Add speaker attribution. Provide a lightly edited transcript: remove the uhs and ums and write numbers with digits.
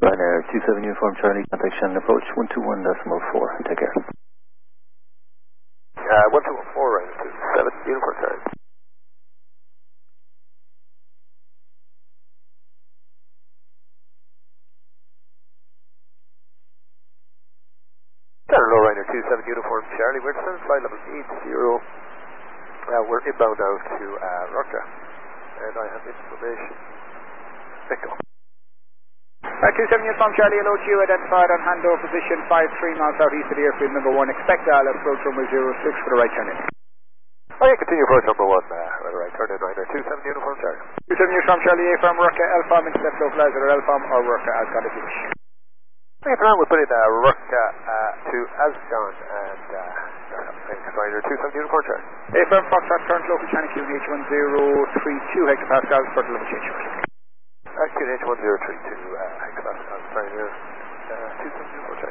Speaker 1: Ryanair 27 Uniform Charlie, contact Shannon approach 121.4. Take care.
Speaker 2: 1214, Ryanair 27 Uniform Charlie. Hello, Ryanair 27 Uniform Charlie. We're descending flight level 80. We're inbound now to Rocca, and I have information. Echo.
Speaker 3: 27 Uniform Charlie, hello to you, identified on handover position 53 miles southeast of the airfield number 1. Expect approach runway 06 for the right turn in.
Speaker 2: Oh yeah, continue approach number 1, right turn in, Ryanair 27 Uniform Charlie.
Speaker 3: 27 Uniform Charlie, A from Rocca, Alpha, intercept localizer, Alpha or Rocca, as God is wish.
Speaker 2: Okay, for now we'll put in Rocca to Ascon and Ryanair 27 Uniform Charlie.
Speaker 3: A from Foxtrot, current local China QNH1032 hectopascals, for the level change shortly.
Speaker 2: QNH1032 hectopascals, Ryanair 27 Uniform Charlie.